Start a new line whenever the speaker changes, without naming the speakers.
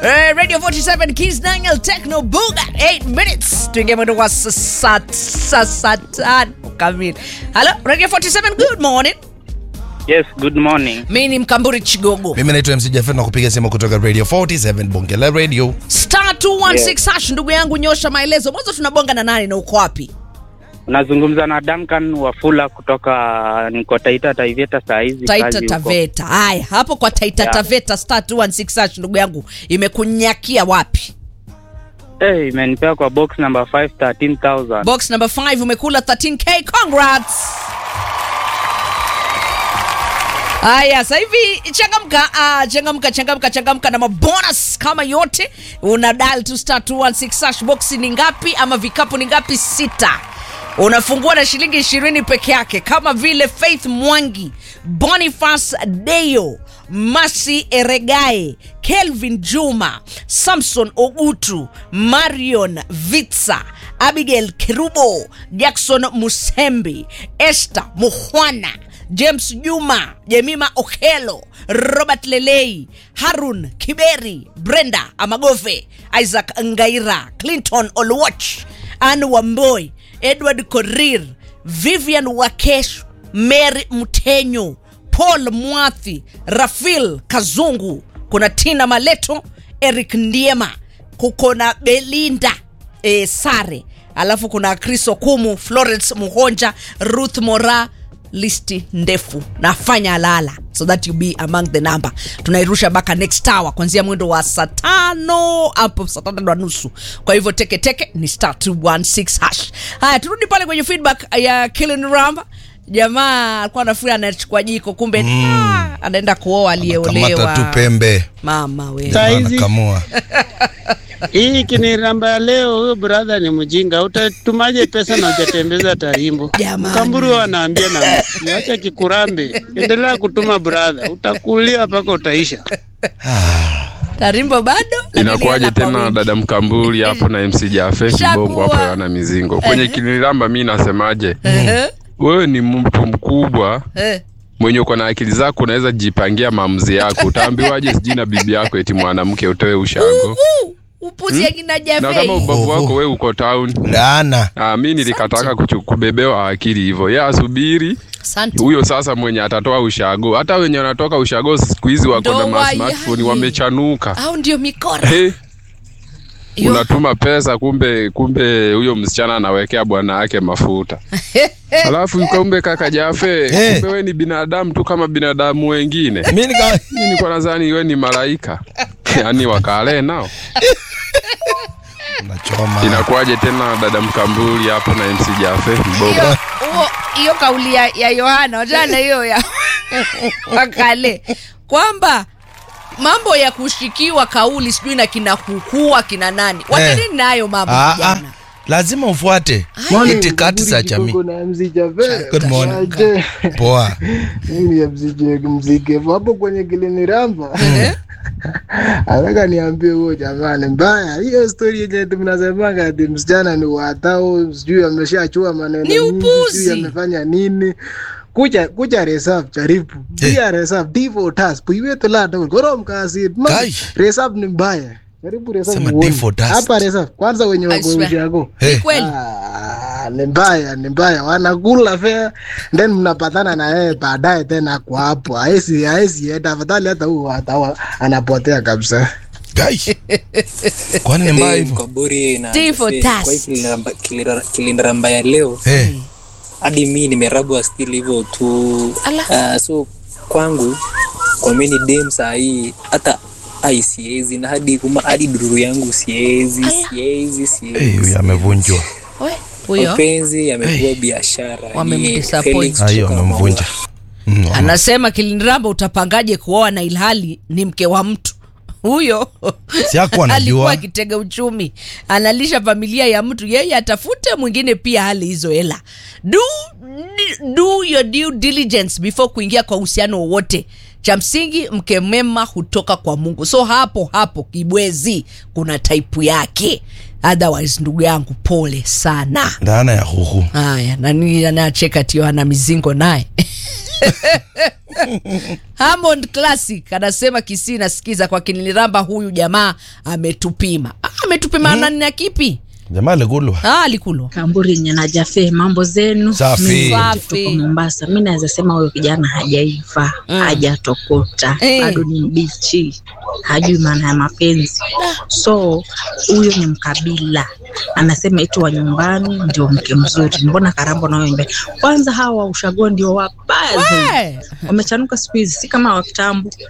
Radio 47 Keys Daniel Techno Booga 8 minutes. Tuingie mwendo wa sasa kamili. Hello Radio 47, good morning.
Yes, good morning.
Mimi ni Mkamburi Chigogo.
Mimi naitwa MC Jafet na kupiga simu kutoka Radio 47 Bongela Radio.
Star 216 hash, ndugu yangu nyosha maelezo. Mwanzo tunabonga na nani na uko wapi?
Unazungumza na Duncan Wafula kutoka niko Taita Taveta saa hizi.
Taita Taveta. Haya, hapo kwa Taita Taveta Star 216 hash, ndugu yangu imekunyakia wapi?
Imenipea kwa box number 5 13,000.
Box number 5 umekula 13k. Congrats. Haya, sasa hivi changamka na mabonus kama yote. Una dial to star 216 hash. Box ni ngapi ama vikapu ni ngapi? 6. Unafungua na shilingi 20 peke yake, kama vile Faith Mwangi, Boniface Deyo, Masi Eregae, Kelvin Juma, Samson Ogutu, Marion Vitsa, Abigail Kirubo, Jackson Musembi, Esther Muhwana, James Juma, Jemima Okelo, Robert Lelei, Harun Kiberi, Brenda Amagofe, Isaac Ngaira, Clinton Olwach, Anne Wamboi, Edward Korir, Vivian Wakesh, Mary Mutenyo, Paul Mwathi, Rafil Kazungu, kuna Tina Maleto, Eric Ndiema, kuna Belinda Sare, alafu kuna Chris Okumu, Florence Muhonja, Ruth Mora. Listi ndefu, nafanya lala so that you be among the number. Tunairusha baka next hour kuanzia mwendo wa saa 5 hapo saa 5:30. Kwa hivyo teke ni star 216 hash. Haya, turudi pale kwenye feedback ya Killing Ramba. Jamaa alikuwa anafuria anachukua jiko, kumbe anaenda kuoa aliyeolewa.
Kamata tu pembe.
Mama wewe.
Anakamua.
Hii kiniramba leo, huyo brother ni mjinga. Utatumaje pesa na utatembeza tarimbo? Kamburu anaambia na niacha kikurambe. Endelea kutuma brother. Utakulia paka utaisha.
Tarimbo bado?
Inakuaje tena dada Mkamburi hapo na MC Jafet Bongo hapo yana mizingo. Kwenye kiniramba mimi nasemaje? Wewe ni mtu mkubwa. Mwenye uko na akili zako unaweza jipangia maamuzi yako. Utaambiwaje sijina bibi yako eti mwanamke utoe ushago?
Upuzi akina Jafet.
Na kama ubavu wako wewe uko town.
Laana.
Mimi nilikataka kubebewa akili hivyo. Yeye asubiri. Huyo sasa mwenye atatoa ushago. Hata wenye wanatoka ushago siku hizi wako na smartphone wamechanuka.
Au ndio mikora.
Unatuma pesa kumbe huyo msichana anawekea bwana yake mafuta. Alafu kumbe kaka Jafet, kumbe wewe ni binadamu tu kama binadamu wengine. Mimi niko nadhani wewe ni malaika. Yaani wakale nao.
Unachoma.
Inakuaje tena dada Mkamburi hapo na MC Jafet Bongo?
Hiyo kauli ya Yohana, wajana hiyo ya wakale. Kwamba mambo ya kushikiwa kauli sijui na kina kukua kina nani. Wacha nini nayo mambo jana.
Lazima ufuate itikadi za jamii. Good morning. Poa.
Mimi mzike hapo kwenye Kilini Ramba. Anataka niambie huyo jamani mbaya. Hiyo story yenye mnasemaga ati msichana ni watao, sijui ameshachua maneno
mingi,
sijui amefanya nini. Kuja reserve jaribu. Pia reserve divo task. Puiwe tolada gorom kasi. Reserve ni mbaya. Jaribu reserve. Hapa reserve kwanza wenye wagoji yako.
Ni kweli.
Ni mbaya. Wanakula fare then mnapatana na yeye baadaye tena kwa hapo. Haisi tafadhali hata huyo anapotea kabisa.
Guys. Kwani ni mbaya hivyo?
Kaburi na
kwa
Kilindramba ya leo. Hadi mimi nimerabwa still hivyo tu. So kwangu kwa mimi dem saa hii hata siezi na hadi dururu yangu siezi.
Huyu amevunjwa.
Huyo penzi yamekuwa biashara.
Wamemdisappoint.
Hayo amemvunja.
Anasema Kilindraba utapangaje kuoa na ilhali ni mke wa mtu. Huyo
si hakuwa anajua,
alikuwa kitega uchumi, analisha familia ya mtu, yeye atafute mwingine pia hali hizo hela. Do your due diligence before kuingia kwa uhusiano wote. Cha msingi mke mema hutoka kwa Mungu. So hapo kibwezi kuna type yake. Otherwise ndugu yangu pole sana.
Ndana ya huhu.
Haya, nani anacheka tio ana mizingo naye. Hammond Classic anasema Kisii nasikiza kwa kiniliramba, huyu jamaa ametupima. Ametupima na nini kipi?
Jamaa alikulwa.
Alikulwa.
Kamburi nyana Jafe, mambo zenu?
Safi.
Kutoka Mombasa. Mimi naweza sema huyo kijana hajaiva, hajatokota, bado ni mbichi. Hajui maana ya mapenzi. So huyo ni mkabila. Anasema eti wa nyumbani ndio mke mzuri. Mbona Karambo na wewe? Kwanza hawa ushago ndio wabaya. Wamechanuka siku hizi, si kama wa kitambo.